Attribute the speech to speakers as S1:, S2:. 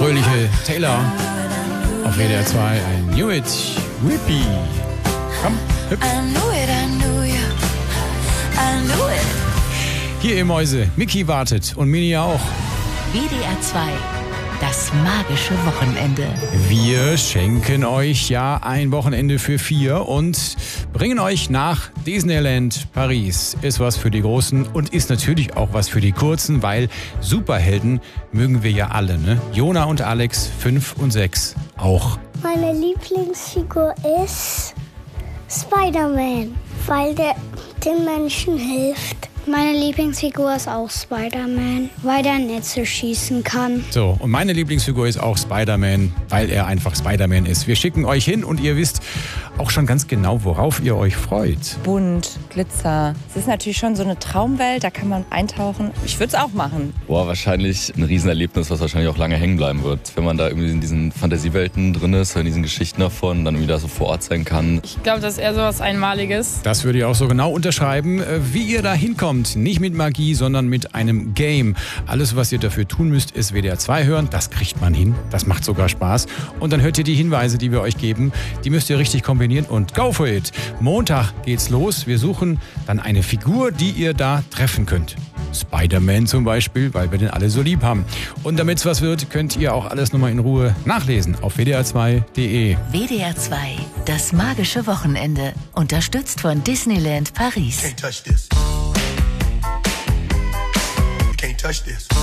S1: fröhliche Taylor auf WDR 2. I knew it, Whippy. Komm, hüpf. Hier ihr Mäuse, Mickey wartet und Mini auch.
S2: WDR 2, das magische Wochenende.
S1: Wir schenken euch ja ein Wochenende für 4 und bringen euch nach Disneyland Paris. Ist was für die Großen und ist natürlich auch was für die Kurzen, weil Superhelden mögen wir ja alle, ne? Jona und Alex, 5 und 6 auch.
S3: Meine Lieblingsfigur ist Spider-Man, weil der den Menschen hilft. Meine Lieblingsfigur ist auch Spider-Man, weil der Netze schießen kann.
S1: So, und meine Lieblingsfigur ist auch Spider-Man, weil er einfach Spider-Man ist. Wir schicken euch hin und ihr wisst auch schon ganz genau, worauf ihr euch freut.
S4: Bunt, Glitzer. Es ist natürlich schon so eine Traumwelt, da kann man eintauchen. Ich würde es auch machen.
S5: Boah, wahrscheinlich ein Riesenerlebnis, was wahrscheinlich auch lange hängen bleiben wird. Wenn man da irgendwie in diesen Fantasiewelten drin ist, in diesen Geschichten davon, dann irgendwie da so vor Ort sein kann.
S6: Ich glaube, das ist eher so was Einmaliges.
S1: Das würde ich auch so genau unterschreiben, wie ihr da hinkommt. Nicht mit Magie, sondern mit einem Game. Alles, was ihr dafür tun müsst, ist WDR 2 hören. Das kriegt man hin. Das macht sogar Spaß. Und dann hört ihr die Hinweise, die wir euch geben. Die müsst ihr richtig kombinieren und go for it. Montag geht's los. Wir suchen dann eine Figur, die ihr da treffen könnt. Spider-Man zum Beispiel, weil wir den alle so lieb haben. Und damit es was wird, könnt ihr auch alles nochmal in Ruhe nachlesen auf wdr2.de.
S2: WDR 2, das magische Wochenende. Unterstützt von Disneyland Paris.
S7: Can't touch this. You can't touch this.